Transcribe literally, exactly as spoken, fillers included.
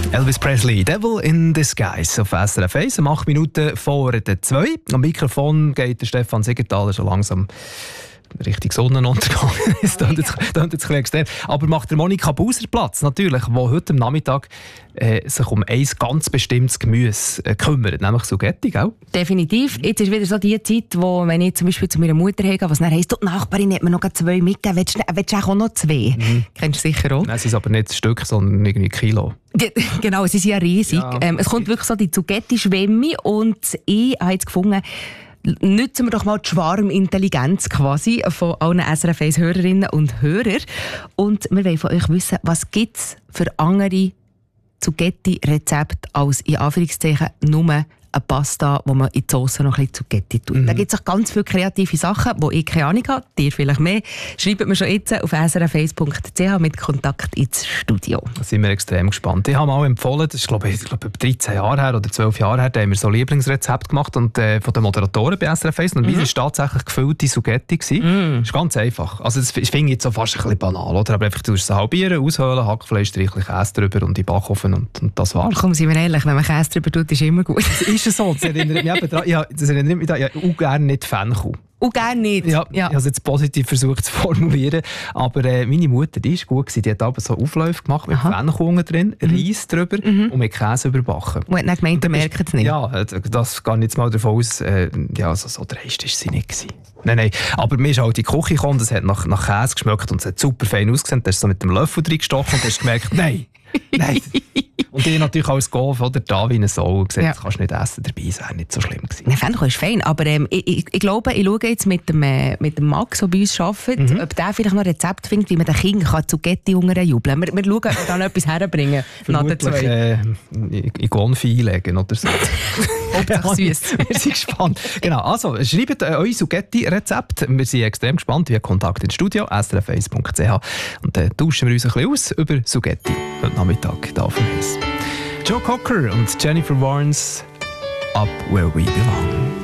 Elvis Presley, Devil in Disguise auf S R F eins, um acht Minuten vor der zwei. Am Mikrofon geht der Stefan Siegenthaler schon langsam Richtung Sonnenuntergang. Das klingt jetzt, jetzt ein bisschen extrem. Aber macht der Monika Buser Platz, natürlich, die heute am Nachmittag äh, sich um ein ganz bestimmtes Gemüse äh, kümmert, nämlich Sugetti, gell? Definitiv. Jetzt ist wieder so die Zeit, wo, wenn ich zum Beispiel zu meiner Mutter gehe, was dann heisst, die Nachbarin hat mir noch zwei mitgegeben, willst du, willst du auch noch zwei? Mhm. Kennst du sicher auch. Nein, es ist aber nicht ein Stück, sondern irgendwie ein Kilo. Genau, sie sind ja riesig. Ja. Ähm, es kommt wirklich so die Zugetti-Schwemme und ich habe jetzt gefunden, nutzen wir doch mal die Schwarmintelligenz quasi von allen S R F eins-Hörerinnen und Hörern. Und wir wollen von euch wissen, was gibt es für andere Zugetti-Rezepte als in Anführungszeichen nur eine Pasta, wo man in die Sauce noch ein bisschen Zugetti tut. Mhm. Da gibt es auch ganz viele kreative Sachen, wo ich keine Ahnung habe, dir vielleicht mehr. Schreibt mir schon jetzt auf s r f eins punkt c h mit Kontakt ins Studio. Da sind wir extrem gespannt. Ich habe mal empfohlen, das ist glaube ich, glaube ich dreizehn Jahre her oder zwölf Jahre her, da haben wir so Lieblingsrezept gemacht und äh, von den Moderatoren bei S R F eins und mhm. meins war tatsächlich gefüllte Sugetti. Mhm. Das ist ganz einfach. Also das, ich finde jetzt so fast ein bisschen banal, oder? Aber einfach, du musst es halbieren, aushöhlen, Hackfleisch, streichlich Käse drüber und in den Backofen und, und das war's. Komm, seien wir ehrlich, wenn man Käse drüber tut, ist immer gut. Ist es so? Das erinnert mich eben daran, ja, das erinnert mich daran, ich habe auch gerne nicht Fenchel. Und gerne nicht. Ja, ja. Ich habe es jetzt positiv versucht zu formulieren. Aber äh, meine Mutter, die ist gut gewesen. Die hat aber so Aufläufe gemacht mit Fenchel drin, mhm. Reis drüber mhm. und mit Käse überbacken. Und hat dann gemeint, ihr merkt es nicht? Ja, das geht jetzt mal davon aus. Äh, ja, so, so dreist war sie nicht gewesen. Nein, nein. Aber mir ist halt in die Küche gekommen, das hat nach, nach Käse geschmeckt und es hat super fein ausgesehen. Da hast du so mit dem Löffel reingestochen und hast gemerkt, nein, nein. Und ich natürlich als Golf oder da wie eine Sau gesagt, ja. Das kannst du nicht essen, dabei ist es nicht so schlimm gewesen. Nein, Fenchel ist fein, aber ähm, ich, ich, ich glaube, ich schaue jetzt mit dem, äh, mit dem Max, der bei uns arbeitet, mhm. ob der vielleicht noch ein Rezept findet, wie man den Kindern Zugetti jubeln kann. Wir, wir schauen, ob wir dann etwas herbringen. Vermutlich äh, in Gonfi einlegen oder so. Hauptsache süß. Wir sind gespannt. Genau, also schreibt äh, euer Sugetti-Rezept. Wir sind extrem gespannt. Wir Kontakt ins Studio, s r f eins punkt c h. Und dann äh, tauschen wir uns ein bisschen aus über Sugetti heute Nachmittag da auf dem Haus. Joe Cocker und Jennifer Warnes, Up Where We Belong.